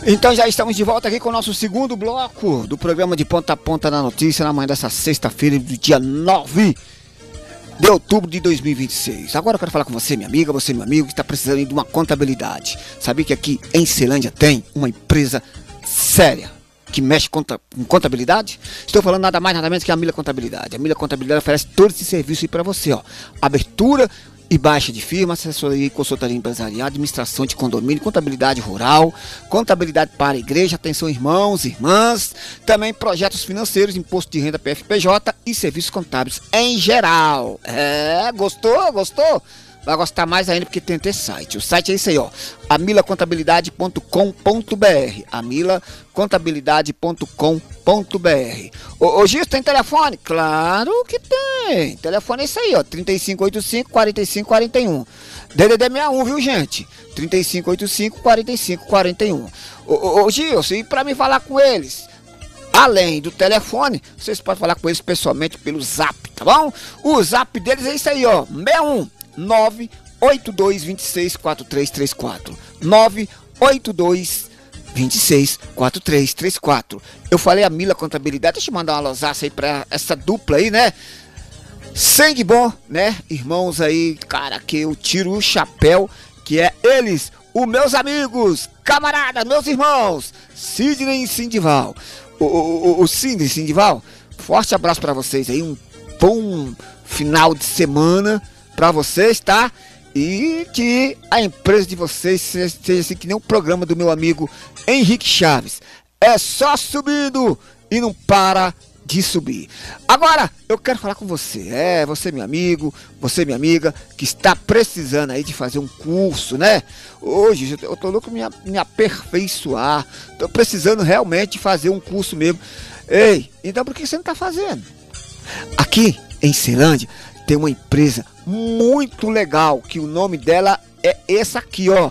Então já estamos de volta aqui com o nosso segundo bloco do programa de Ponta a Ponta na Notícia, na manhã dessa sexta-feira, do dia 9 de outubro de 2026. Agora eu quero falar com você, minha amiga, você, meu amigo, que está precisando de uma contabilidade. Sabia que aqui em Ceilândia tem uma empresa séria que mexe com contabilidade? Estou falando nada mais, nada menos que a Mila Contabilidade. A Mila Contabilidade oferece todo esse serviço aí para você, ó. Abertura e baixa de firma, assessoria e consultoria empresarial, administração de condomínio, contabilidade rural, contabilidade para a igreja, atenção irmãos, irmãs, também projetos financeiros, imposto de renda PFPJ e serviços contábeis em geral. Gostou? Gostou? Vai gostar mais ainda porque tem até site. O site é isso aí, ó, amilacontabilidade.com.br, amilacontabilidade.com.br. Ô Gil, tem telefone? Claro que tem. Telefone é isso aí, ó, 3585-4541. DDD 61, viu, gente? 3585-4541. Ô Gil, e pra mim falar com eles, além do telefone, vocês podem falar com eles pessoalmente pelo zap, tá bom? O zap deles é isso aí, ó, 61 982264334 982264334. Eu falei a Mila Contabilidade. Deixa eu mandar uma losaça aí pra essa dupla aí, né? Sangue bom, né? Irmãos aí, cara, que eu tiro o chapéu, que é eles, os meus amigos, camaradas, meus irmãos, Sidney e Sindival. O Sidney e Sindival, forte abraço pra vocês aí, um bom final de semana pra vocês, tá? E que a empresa de vocês seja assim que nem o programa do meu amigo Henrique Chaves. É só subindo e não para de subir. Agora, eu quero falar com você. Você meu amigo, você minha amiga, que está precisando aí de fazer um curso, né? Hoje eu tô louco me aperfeiçoar. Tô precisando realmente fazer um curso mesmo. Ei, então por que você não tá fazendo? Aqui em Ceilândia tem uma empresa muito legal, que o nome dela é essa aqui, ó.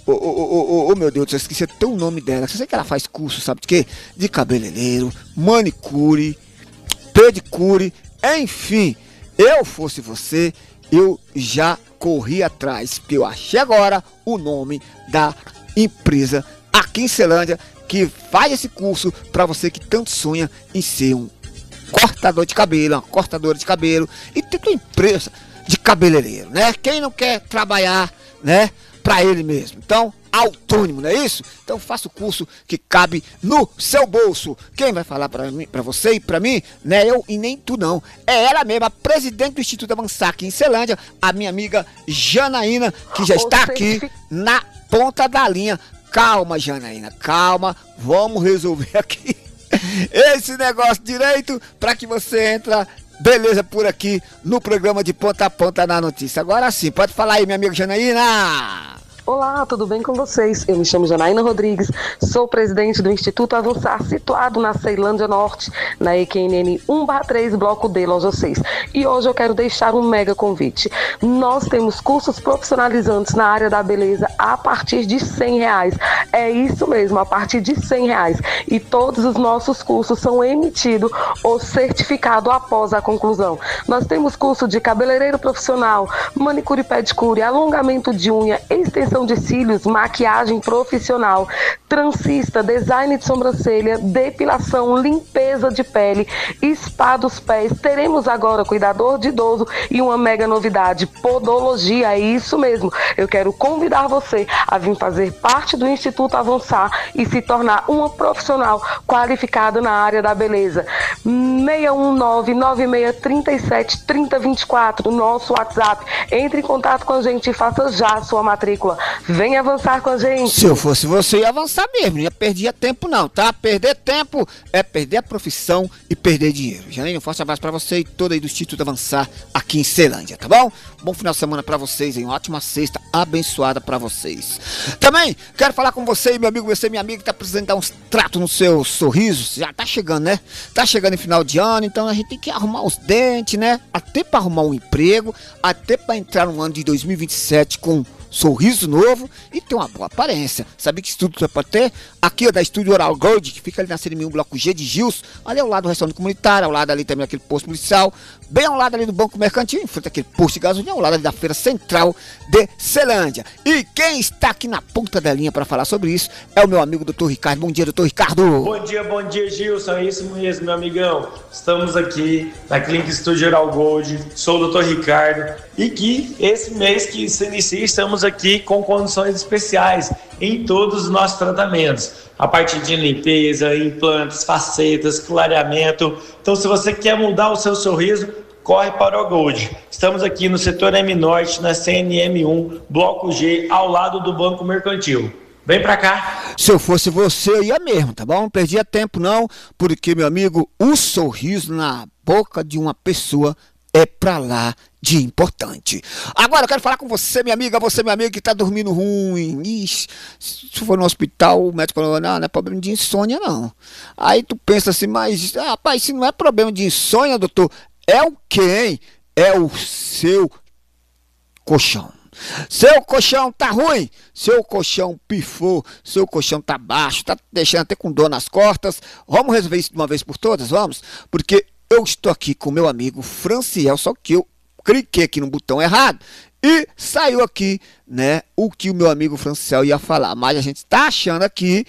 Meu Deus, eu esqueci até o nome dela. Você sabe que ela faz curso, sabe de quê? De cabeleireiro, manicure, pedicure, enfim. Eu fosse você, eu já corri atrás, porque eu achei agora o nome da empresa aqui em Ceilândia que faz esse curso para você que tanto sonha em ser um cortador de cabelo, uma cortadora de cabelo, e tem uma empresa de cabeleireiro, né? Quem não quer trabalhar, né, para ele mesmo? Então, autônomo, não é isso? Então faça o curso que cabe no seu bolso. Quem vai falar para mim, para você e para mim, né? Eu e nem tu não. É ela mesma, a presidente do Instituto Avançar aqui em Ceilândia, a minha amiga Janaína, que já está aqui na ponta da linha. Calma, Janaína, calma, vamos resolver aqui esse negócio direito para que você entra, beleza, por aqui no programa de Ponta a Ponta na Notícia. Agora sim, pode falar aí, minha amiga Janaína. Olá, tudo bem com vocês? Eu me chamo Janaína Rodrigues, sou presidente do Instituto Avançar, situado na Ceilândia Norte, na EQNN 1/3, Bloco D, Loja 6. E hoje eu quero deixar um mega convite. Nós temos cursos profissionalizantes na área da beleza a partir de R$100. É isso mesmo, a partir de R$100. E todos os nossos cursos são emitidos ou certificados após a conclusão. Nós temos curso de cabeleireiro profissional, manicure e pedicure, alongamento de unha, extensão de cílios, maquiagem profissional, transista, design de sobrancelha, depilação, limpeza de pele, spa dos pés. Teremos agora cuidador de idoso e uma mega novidade, podologia. É isso mesmo. Eu quero convidar você a vir fazer parte do Instituto Avançar e se tornar uma profissional qualificada na área da beleza. 619-9637-3024, nosso WhatsApp. Entre em contato com a gente e faça já a sua matrícula. Vem avançar com a gente. Se eu fosse você, ia avançar mesmo, não ia perder tempo não, tá? Perder tempo é perder a profissão e perder dinheiro. Janaína, um forte abraço pra você e todo aí do Instituto Avançar aqui em Ceilândia, tá bom? Bom final de semana pra vocês, hein? Uma ótima sexta abençoada pra vocês. Também quero falar com você, meu amigo, você, minha amiga, que tá precisando dar uns tratos no seu sorriso. Já tá chegando, né? Tá chegando em final de ano, então a gente tem que arrumar os dentes, né? Até pra arrumar um emprego, até pra entrar no ano de 2027 com sorriso novo e ter uma boa aparência. Sabia que isso tudo você pode ter? Aqui ó, da Estúdio Oral Gold, que fica ali na CNM1, bloco G de Gilson, ali ao lado do restaurante comunitário, ao lado ali também aquele posto policial, bem ao lado ali do Banco Mercantil, em frente àquele posto de gasolina, ao lado ali da Feira Central de Ceilândia. E quem está aqui na ponta da linha para falar sobre isso é o meu amigo Dr. Ricardo. Bom dia, Dr. Ricardo. Bom dia, Gilson. É isso mesmo, meu amigão. Estamos aqui na Clínica Estúdio Oral Gold. Sou o Dr. Ricardo. E que esse mês que se inicia, estamos aqui com condições especiais em todos os nossos tratamentos. A parte de limpeza, implantes, facetas, clareamento. Então, se você quer mudar o seu sorriso, corre para o Gold. Estamos aqui no setor M Norte, na CNM1, bloco G, ao lado do Banco Mercantil. Vem pra cá. Se eu fosse você, eu ia mesmo, tá bom? Não perdia tempo não, porque, meu amigo, o sorriso na boca de uma pessoa é pra lá de importante. Agora eu quero falar com você, minha amiga, você, meu amigo, que tá dormindo ruim. Ixi, se for no hospital, o médico falou, não é problema de insônia, não. Aí tu pensa assim, mas, rapaz, se não é problema de insônia, doutor, é o quê, hein? É o seu colchão. Seu colchão tá ruim, seu colchão pifou, seu colchão tá baixo, tá deixando até com dor nas costas. Vamos resolver isso de uma vez por todas, vamos? Porque eu estou aqui com meu amigo Franciel, só que eu cliquei aqui no botão errado e saiu aqui, né, o que o meu amigo Franciel ia falar. Mas a gente tá achando aqui,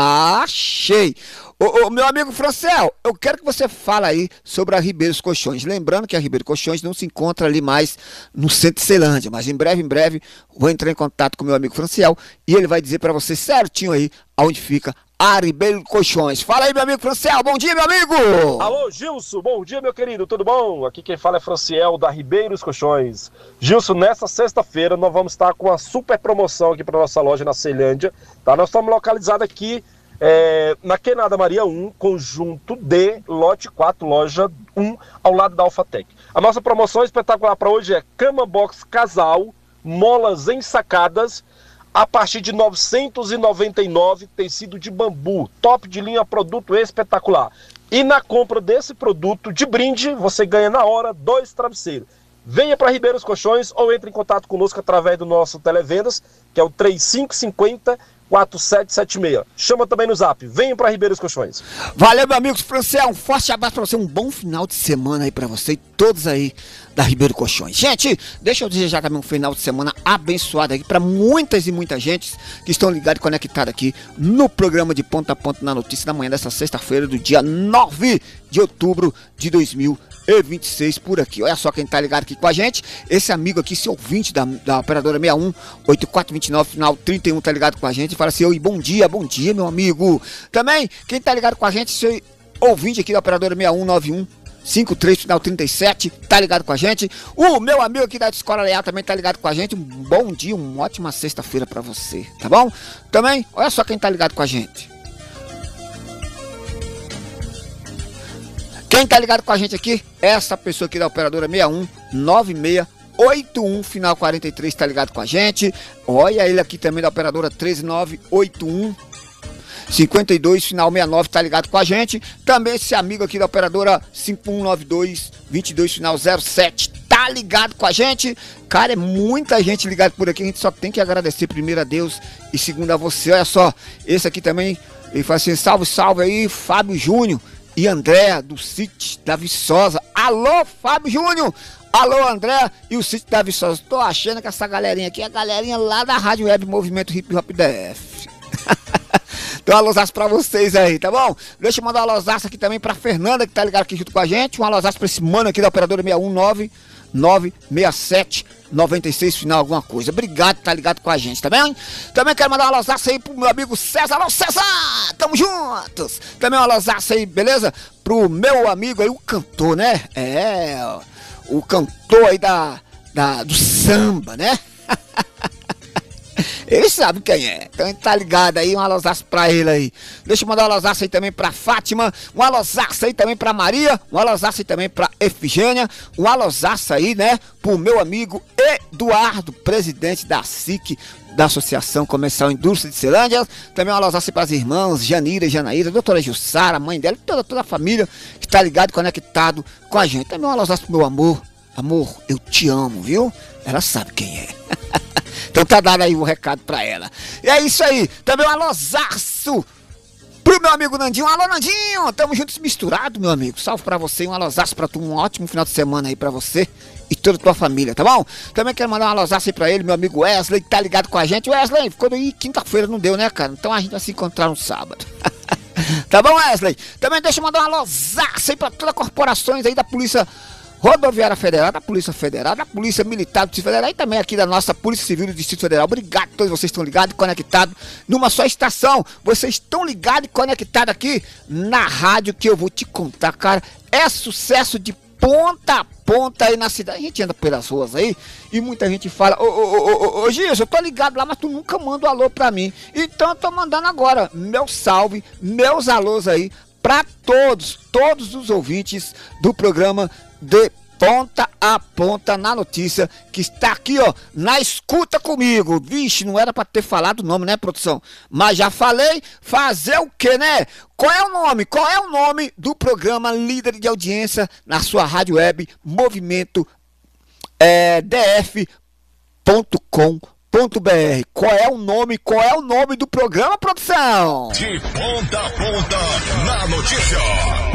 achei. Ô, meu amigo Franciel, eu quero que você fale aí sobre a Ribeiros Colchões. Lembrando que a Ribeiros Colchões não se encontra ali mais no centro de Ceilândia, mas em breve, vou entrar em contato com o meu amigo Franciel e ele vai dizer para você certinho aí aonde fica a Ribeiros Colchões. Fala aí, meu amigo Franciel, bom dia, meu amigo! Alô, Gilson, bom dia, meu querido, tudo bom? Aqui quem fala é Franciel, da Ribeiros Colchões. Gilson, nessa sexta-feira nós vamos estar com uma super promoção aqui para nossa loja na Ceilândia, tá? Nós estamos localizados aqui na Quenada Maria 1, conjunto D, lote 4, loja 1, ao lado da Alphatec. A nossa promoção espetacular para hoje é cama box casal, molas ensacadas, a partir de R$ 999, tecido de bambu, top de linha, produto espetacular. E na compra desse produto de brinde, você ganha na hora 2 travesseiros. Venha para Ribeiros Colchões ou entre em contato conosco através do nosso televendas, que é o 3550-4776. Chama também no zap. Venha para Ribeiros Colchões. Valeu, meu amigo Franciel. Um forte abraço para você. Um bom final de semana aí para você e todos aí da Ribeiro Colchões. Gente, deixa eu desejar também um final de semana abençoado aqui para muitas e muita gente que estão ligados e conectados aqui no programa de Ponta a Ponta na Notícia da manhã dessa sexta-feira do dia 9 de outubro de 2026 por aqui. Olha só quem tá ligado aqui com a gente. Esse amigo aqui, esse ouvinte da operadora 61-8429, final 31, tá ligado com a gente e fala assim, oi, bom dia, meu amigo. Também, quem tá ligado com a gente, esse ouvinte aqui da operadora 6191-53, final 37, tá ligado com a gente. O meu amigo aqui da Escola Leal também tá ligado com a gente. Um bom dia, uma ótima sexta-feira pra você, tá bom? Também, olha só quem tá ligado com a gente. Quem tá ligado com a gente aqui, essa pessoa aqui da operadora 619681, final 43, tá ligado com a gente. Olha ele aqui também da operadora 13981. 52, final 69, tá ligado com a gente. Também esse amigo aqui da operadora 5192-22, final 07, tá ligado com a gente. Cara, é muita gente ligada por aqui. A gente só tem que agradecer primeiro a Deus e segundo a você. Olha só, esse aqui também, ele fala assim, salve, salve aí, Fábio Júnior e André, do sítio da Viçosa. Alô, Fábio Júnior! Alô, André e o sítio da Viçosa. Tô achando que essa galerinha aqui é a galerinha lá da Rádio Web Movimento Hip Hop DF. Então, um alôzaço pra vocês aí, tá bom? Deixa eu mandar um alôzaço aqui também pra Fernanda, que tá ligada aqui junto com a gente. Um alôzaço pra esse mano aqui da operadora 61996796, final alguma coisa. Obrigado, tá ligado com a gente, tá bem? Também quero mandar um alôzaço aí pro meu amigo César. Alô, César! Tamo juntos! Também um alôzaço aí, beleza? Pro meu amigo aí, o cantor, né? O cantor aí do samba, né? Ele sabe quem é, então ele tá ligado aí, um alôzaço pra ele aí. Deixa eu mandar um alôzaço aí também pra Fátima, um alôzaço aí também pra Maria, um alôzaço aí também pra Efigênia, um alôzaço aí, né, pro meu amigo Eduardo, presidente da SIC, da Associação Comercial Indústria de Ceilândia. Também um alôzaço aí pras irmãs Janira e Janaíra, a doutora Jussara, a mãe dela, toda a família que tá ligado, conectado com a gente. Também um alôzaço pro meu amor, amor, eu te amo, viu? Ela sabe quem é. Então tá dado aí o recado pra ela. E é isso aí. Também um alôzaço pro meu amigo Nandinho. Alô, Nandinho! Tamo juntos misturados, meu amigo. Salve pra você, um alôzaço pra tu, um ótimo final de semana aí pra você e toda a tua família, tá bom? Também quero mandar um alôzaço aí pra ele, meu amigo Wesley, que tá ligado com a gente. Wesley, ficou aí quinta-feira, não deu, né, cara? Então a gente vai se encontrar no sábado. Tá bom, Wesley? Também deixa eu mandar um alôzaço aí pra todas as corporações aí da Polícia Rodoviária Federal, da Polícia Federal, da Polícia Militar do Distrito Federal e também aqui da nossa Polícia Civil do Distrito Federal. Obrigado a todos vocês que estão ligados e conectados numa só estação. Vocês estão ligados e conectados aqui na rádio que eu vou te contar, cara. É sucesso de ponta a ponta aí na cidade. A gente anda pelas ruas aí e muita gente fala: ô Gilson, eu tô ligado lá, mas tu nunca manda um alô pra mim. Então eu tô mandando agora meu salve, meus alôs aí pra todos os ouvintes do programa de Ponta a Ponta na Notícia, que está aqui, ó, na escuta comigo. Vixe, não era pra ter falado o nome, né, produção? Mas já falei, fazer o quê, né? Qual é o nome? Qual é o nome do programa líder de audiência na sua rádio web, Movimento df.com.br? Qual é o nome? Qual é o nome do programa, produção? De Ponta a Ponta na Notícia.